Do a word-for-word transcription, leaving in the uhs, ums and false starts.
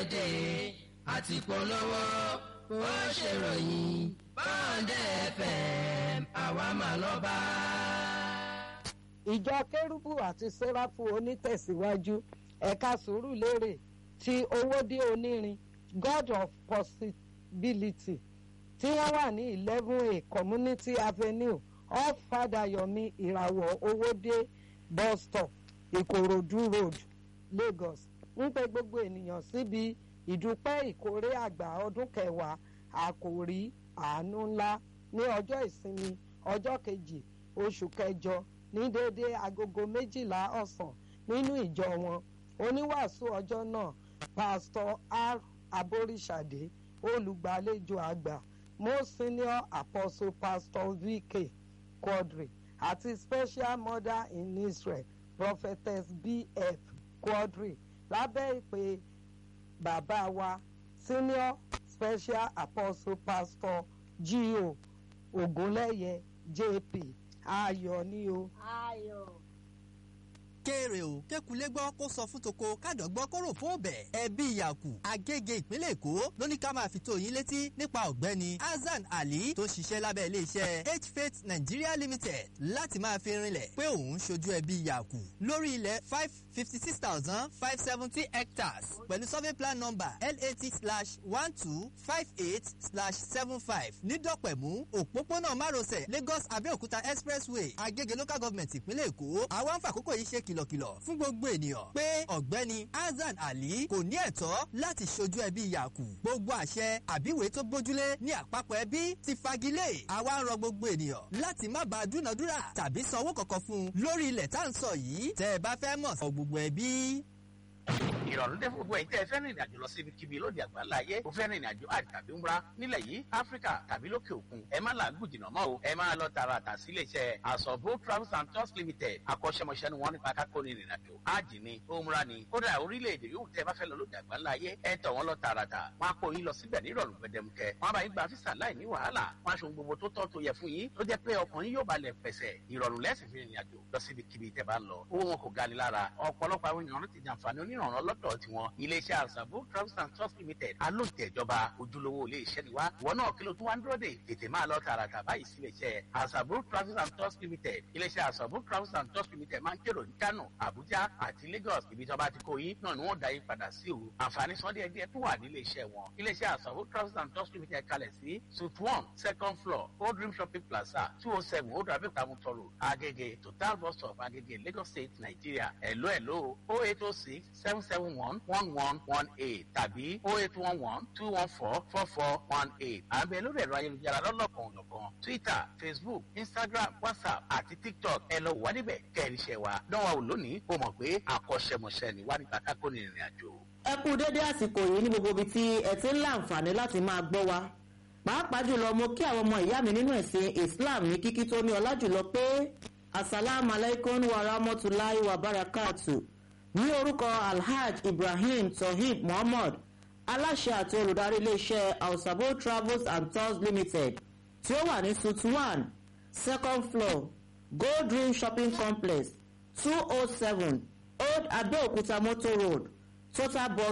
kéde àti polówó bó ṣe ròyìn Bond F M àwa mà lọ́ba. ìjọ kérúbù àti séráfù onítẹ̀síwájú ẹ̀ka Sùúrùlérè ti Owódé Onírin God of Possibility tí wọ́n wà ní eleven A Community Avenue off Fadayomi Ìràwọ̀ Owódé bus stop Ìkòròdú Road Lagos ń pe gbogbo ènìyàn síbi ìdúpẹ́ ìkórè àgbà ọdún kẹwàá àkòrí àánú ńlá ní ọjọ́ ìsinmi ọjọ́ kejì oṣù kẹjọ ní déédéé agogo méjìlá ọ̀sán nínú ìjọ wọn. Oníwàásù ọjọ́ náà Pastor R. Aboríṣàdé, olùgbàlejò àgbà Most Senior Apostle Pastor V K Quadri àti Special Mother in Israel Prophetess B F Quadri lábẹ́ ìpè bàbá wa Senior Special Apostle Pastor G O Ògúnlẹ́yẹ J P. Ayọ̀ ni o. Ayọ̀. Kéré o kékulé gbọ́ kó sọ fún toko kádọ̀ gbọ́ kó rò fún ọbẹ̀. Ẹbí Yàkù Agége ìpínlẹ̀ Èkó ló ní ká máa fi tó yín létí nípa ọ̀gbẹ́ni Hasan Ali tó ṣiṣẹ́ lábẹ́ iléeṣẹ́ H-Faith Nigeria Limited láti máa fi rinlẹ̀ pé òun ṣojú ẹbí Yàkù lórí ilẹ̀ five fifty six thousand five seventy hectares pẹ̀lú survey plan number L A T slash one two five eight slash seven five ní Dọ̀pẹ̀mú òpópónà márosẹ̀ Lagos Abẹ́òkúta Expressway Agége Local Government ìpínlẹ̀ Èkó. Àwọn àǹfààkókò yìí ṣe kìlọ̀kìlọ̀ fún gbogbo ènìyàn pé ọ̀gbẹ́ni Hasan Ali kò ní ẹ̀tọ́ láti ṣojú ẹbí Yàkù. Gbogbo àṣẹ àbíwèé tó gbójúlé ní àpapọ̀ ẹbí ti fagilé. Àwa ń rọ gbogbo ènìyàn láti má bá a dúnadúrà tàbí sanwó kankan fún un lórí ilẹ̀ tá à ń sọ yìí. Tẹ́ ẹ bá fẹ́ mọ̀ sọ gbogbo ẹbí. Ìrọ̀rùn dé fún gbogbo ẹ̀yin tẹ́ ẹ fẹ́ rìnrìn àjò lọ síbi kíbi lóde àgbáńlá ayé. Ó fẹ́ rìnrìn àjò àjò tàbí ńra nílẹ̀ yìí Áfíríkà tàbí lókè òkun. Ẹ má làágùn jìnnà mọ́ o. Ẹ máa lọ tààràtà sí iléeṣẹ́ Àsọ̀bó Travels and Tours Limited. Akọ́ṣẹ́mọṣẹ́ ni wọ́n nípa kákó ní ìrìn àjò. Ájì ni, òmùra ni. Kódà orílẹ̀-èdè yóò tẹ́ ẹ bá fẹ́ lọ lóde àgbáńlá ayé. Ẹ tọ̀ wọ́n lọ tààràtà. Wọ́n á kó yín lọ síbẹ̀ ní ìrọ̀rùn gbẹdẹmukẹ. Wọ́n á bá yín gba físà láì ní wàhálà. Wọ́n á ṣe ohun gbogbo tó tọ́ tó yẹ fún yín. Tó jẹ́ pé ọkàn yín yóò balẹ̀ pẹ̀sẹ̀. Ìrọ̀rùn lẹ́sìn fi rìnrìn àjò lọ síbi kíbi tẹ́ bá ń lọ. Owó wọn kò gani lára. Ọ̀pọ̀lọpọ̀ àwọn èèyàn ti jàǹfààní onírànràn lọ́dọ̀ tiwọn. Iléeṣẹ́ Àsọ̀bó Travels and Tours Limited alóǹtẹ̀ ìjọba ojúlówó iléeṣẹ́ ni wá. Ìwọ náà kí ló tún wá ń dúró dè? Tètè máa lọ tààràtà báyìí sí iléeṣẹ́ Àsọ̀bó Travels and Tours Limited. Iléeṣẹ́ Àsọ̀bó Travels and Tours Limited máa ń kérò ní Kano, Abuja àti Lagos. Ibi tí wọ́n bá ti kó yín náà ni wọ́n dá yín padà sí o. Àǹfààní sọ́dí ẹgbẹ́ tó wà ní iléeṣẹ́ wọn. Iléeṣẹ́ Àsọ̀bó Travels and Tours Limited kalẹ̀ sí Suite one second floor Old Dream Shopping Plaza two oh seven Old Abẹ́òkúta Motor Road Agege Total Bus Stop Agege Lagos State Nigeria. Hello hello oh eight oh six seven seven one one one one eight tàbí oh eight one one two one four four four one eight. Àbẹ̀ lórí ẹ̀rọ ayélujára lọ́lọ́kan ọ̀nàkan Twitter, Facebook, Instagram, WhatsApp àti TikTok. Ẹ lọ wà níbẹ̀ kẹ́rìṣẹ́ wa. Dánwà ò lónìí ó mọ̀ pé akọ́ṣẹ́mọṣẹ́ ni wá nípa kákó ní ìrìn àjò. Ẹ kú dédé àsìkò yìí ní gbogbo ibi tí ẹ ti ń láǹfààní láti máa gbọ́ wa. Pàápàá jùlọ mo kí àwọn ọmọ ìyá mi nínú ẹ̀sìn Islam ní kíkí tó ní ọlá jùlọ pé Assalamu alaikum wa rahmatulahi wa barakatuh. Ní orúkọ Alhaj Ibrahim Tohib Muhammad, aláṣẹ àti olùdarí iléeṣẹ́ Àsọ̀bó Travels and Tours Limited tí ó wà ní Suite one second floor Gold Dream Shopping Complex two oh seven Old Abẹ́òkúta Motor Road Total Bus